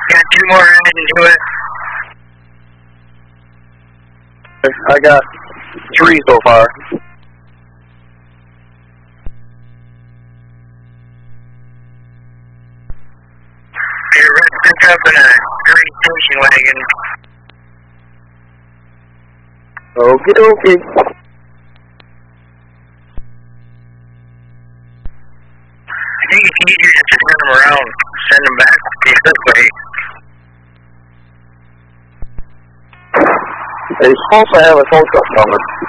Got 2 more riding to it. I got 3 so far. Your red pickup and a green station wagon. Okay. I think it's easier just to send them around, send them back this way. They're supposed to have a tow truck coming.